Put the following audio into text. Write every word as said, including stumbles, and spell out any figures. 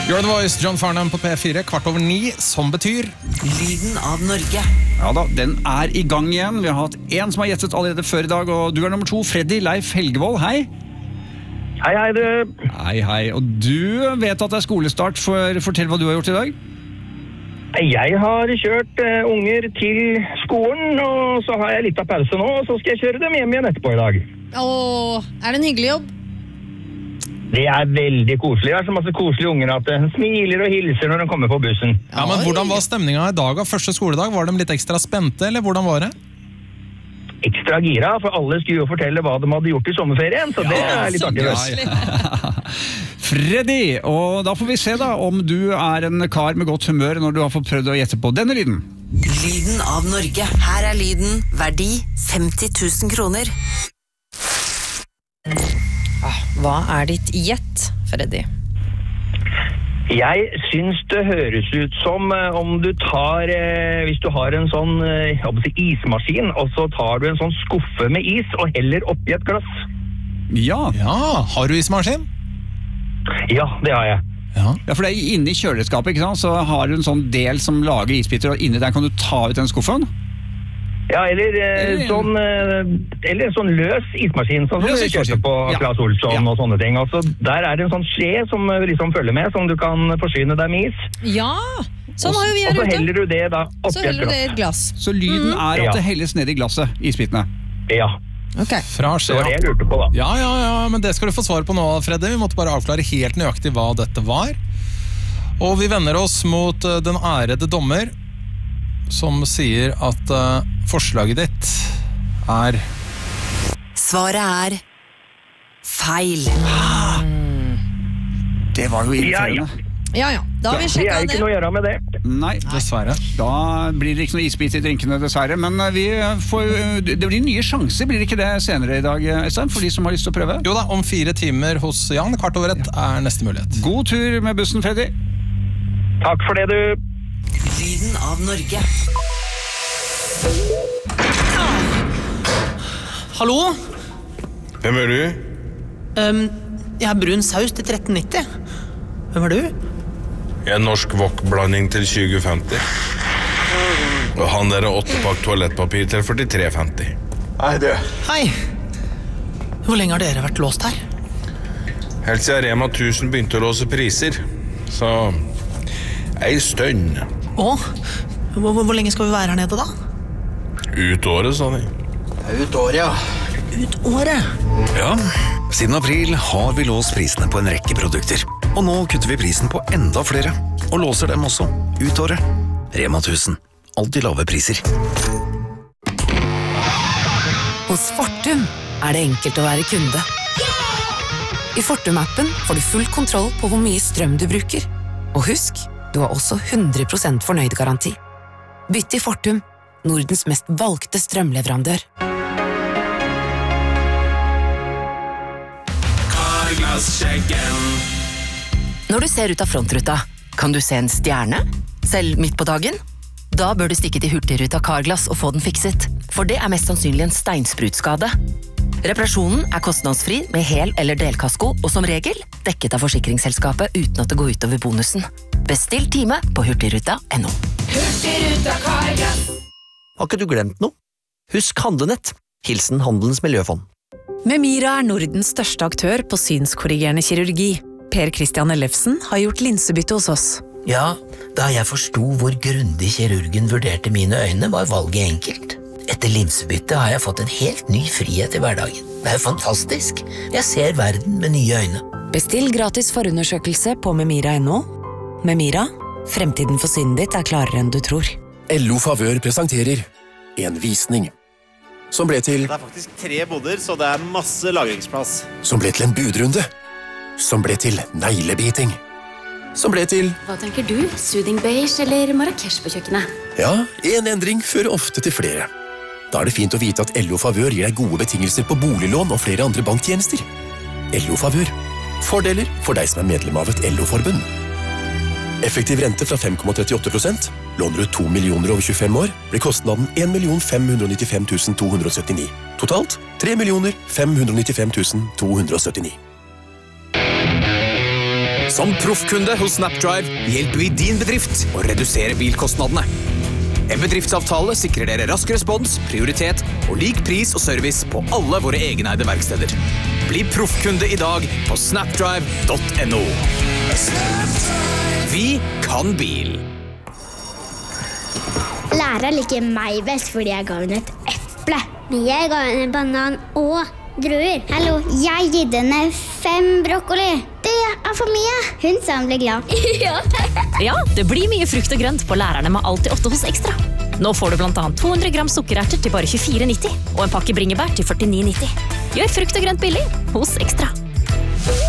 You're the Voice, John Farnham på P fire, kvart over ni, som betyr Lyden av Norge. Ja da, den er i gang igjen. Vi har hatt en som har gjettet allerede før i dag, og du er nummer to, Freddy Leif Helgevold. Hei. Hei, hei du. Hei, hei. Og du vet at det er skolestart, for fortell hva du har gjort i dag. Jeg har kjørt uh, unger til skolen, og så har jeg litt av pause nå, og så skal jeg kjøre dem hjem igjen etterpå i dag. Åh, er det en hyggelig jobb? Det er veldig koselig. Det er så masse koselige unger at de smiler og hilser når de kommer på bussen. Ja, men hvordan var stemningen i dag av første skoledag? Var de litt ekstra spente, eller hvordan var det? Ekstra gira, for alle skulle jo fortelle hva de hadde gjort i sommerferien, så ja, det er litt artig. Ja, ja. Freddy, og da får vi se da om du er en kar med godt humør når du har fått prøvd å gjette på denne lyden. Lyden av Norge. Her er lyden, verdi femti tusen kroner. Hva er ditt gjett, Freddy? Jeg synes det høres ut som eh, om du tar, eh, hvis du har en sånn eh, jeg håper å si ismaskin, og så tar du en sånn skuffe med is og heller oppi et glass. Ja. Ja, har du ismaskin? Ja, det har jeg. Ja. Ja, for det er inne i kjøleskapet, ikke sant? Så har du en sånn del som lager isbiter, og inni der kan du ta ut den skuffen. Ja, eller, eh, sånn, eh, eller sånn løs ismaskin, sånn som Løs du kjøper ismaskin. på Ja. Claes Olsson Ja. og sånne ting. Altså, der er det en sånn skje som eh, liksom følger med, som du kan forsyne deg med is. Ja, sånn har jo vi Og her så ute. heller du det da Så oppi et heller du det i glass. et glass. Så lyden er at Ja. det helles ned i glasset, isbitene. Ja, Ok. Fra det var det Skjea. jeg lurte på da. Ja, ja, ja, men det skal du få svar på nå, Freddy. Vi måtte bare avklare helt nøyaktig hva dette var. Og vi vender oss mot uh, den ærede dommer, som sier at uh, forslaget ditt er Svaret er feil. Det var jo Ja, ja. irriterende. Ja, ja, da har vi Det er sjekket ikke det. noe å gjøre med det. Nei, dessverre. da blir det ikke noe isbit i drinkene dessverre, men vi får, det blir nye sjanser, blir det ikke det senere i dag, Øystein, for de som har lyst til å prøve? Jo da, om fire timer hos Jan, kvart over ett, er neste mulighet. God tur med bussen, Freddy. Takk for det, du. Lyden av Norge. Hallo? Hvem er du? Um, jeg har brun saus til tretten nitti. Hvem er du? Jeg er norsk wok-blanding til tjue femti. Og han der er åttepakk toalettpapir til førtitre femti. Hei, du. Hei. Hvor lenge har dere vært låst her? Helt siden Rema tusen begynte å låse priser. Så ei stønn. Å, hvor, hvor lenge skal vi være her nede da? Ut året, sa de. Ut året, ja. Ut året. Ja, siden april har vi låst prisene på en rekke produkter. Og nå kutter vi prisen på enda flere, og låser dem også ut året. Rema tusen. Alltid lave priser. Hos Fortum er det enkelt å være kunde. I Fortum-appen får du full kontroll på hvor mye strøm du bruker. Og husk, du har også hundre prosent fornøyd-garanti. Bytt til Fortum, Nordens mest valgte strømleverandør. Når du ser ut av frontruta, kan du se en stjerne? Selv midt på dagen? Da bør du stikke til Hurtigruta Carglass og få den fikset, for det er mest sannsynlig en steinsprutskade. Reparasjonen er kostnadsfri med hel- eller delkasko, og som regel dekket av forsikringsselskapet uten at det går ut over bonusen. Bestill time på hurtigruta punktum no. Hurtigruta Carglass. Har ikke du glemt noe? Husk Handlenett. Hilsen Handelens Miljøfond. Memira er Nordens største aktør på synskorrigerende kirurgi. Per Christian Ellefsen har gjort linsebytte hos oss. Ja, da jeg forsto hvor grundig kirurgen vurderte mine øyne, var valget enkelt. Etter linsebytte har jeg fått en helt ny frihet i hverdagen. Det er jo fantastisk. Jeg ser verden med nye øyne. Bestill gratis forundersøkelse på memira punktum no. Memira, fremtiden for synet ditt er klarere enn du tror. L O Favør presenterer en visning som ble til Det er faktisk tre boder, så det er masse lagringsplass. som ble til en budrunde, som ble til neglebiting, som ble til Hva tenker du? Soothing beige eller Marrakesh på kjøkkenet? ja, en endring fører ofte til flere. Da er det fint å vite at L O Favør gir deg gode betingelser på boliglån og flere andre banktjenester. L O Favør. Fordeler for deg som er medlem av et L O-forbund. Effektiv rente fra fem komma trettiåtte prosent. Låner du to millioner over tjuefem år, blir kostnaden en million fem hundre nittifem tusen to hundre syttini. Totalt tre millioner fem hundre nittifem tusen to hundre syttini. Som proffkunde hos Snapdrive hjelper vi din bedrift å redusere bilkostnadene. En bedriftsavtale sikrer dere rask respons, prioritet og lik pris og service på alle våre egeneide verksteder. Bli proffkunde i dag på snapdrive punktum no. Vi kan bil. Læreren liker meg best fordi jeg ga henne et eple. Men jeg ga henne en banan og druer. Hallo, jeg gitt henne fem brokkoli. Det er for mye. Hun sa hun ble glad. Ja. Ja, det blir mye frukt og grønt på lærerne med alltid åtte hos Ekstra. Nå får du blant annet to hundre gram sukkererter til bare tjuefire nitti og en pakke bringebær til førtini nitti. Gjør frukt og grønt billig hos Ekstra.